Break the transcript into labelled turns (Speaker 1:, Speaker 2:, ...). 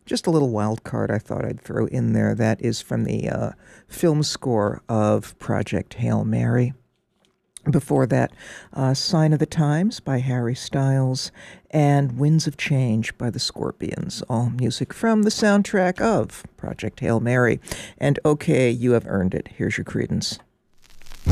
Speaker 1: just a little wild card I thought I'd throw in there. That is from the film score of Project Hail Mary. Before that, Sign of the Times by Harry Styles and Winds of Change by the Scorpions, all music from the soundtrack of Project Hail Mary. And okay, you have earned it. Here's your credence.